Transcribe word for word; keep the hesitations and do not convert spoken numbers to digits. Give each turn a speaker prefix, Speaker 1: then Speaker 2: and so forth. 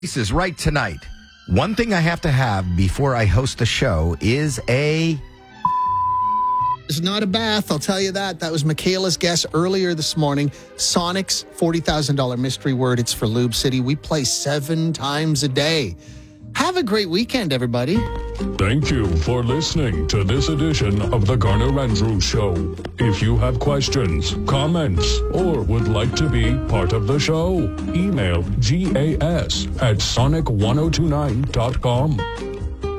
Speaker 1: This is right tonight. One thing I have to have before I host the show is a...
Speaker 2: It's not a bath, I'll tell you that. That was Michaela's guess earlier this morning. Sonic's forty thousand dollars mystery word. It's for Lube City. We play seven times a day. Have a great weekend, everybody.
Speaker 3: Thank you for listening to this edition of the Garner Andrews Show. If you have questions, comments, or would like to be part of the show, email gas at sonic ten twenty-nine dot com.